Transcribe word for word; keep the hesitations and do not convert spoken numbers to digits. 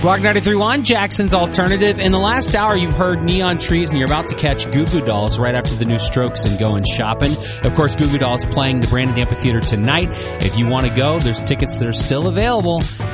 Rock ninety-three point one, Jackson's Alternative. In the last hour, you've heard Neon Trees, and you're about to catch Goo Goo Dolls right after the new Strokes and going shopping. Of course, Goo Goo Dolls playing the Brandon Amphitheater tonight. If you want to go, there's tickets that are still available.